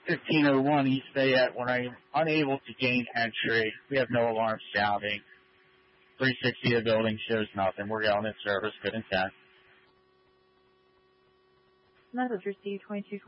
1501 East Fayette. When I'm unable to gain entry, we have no alarm sounding. 360 of the building shows nothing. We're going in service. Good intent. Message received 2220.